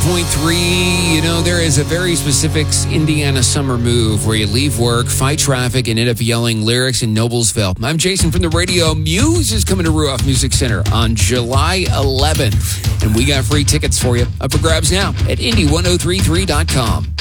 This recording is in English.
103.3. You know, there is a very specific Indiana summer move where you leave work, fight traffic, and end up yelling lyrics in Noblesville. I'm Jason from the radio. Muse is coming to Ruoff Music Center on July 11th. And we got free tickets for you. Up for grabs now at Indy1033.com.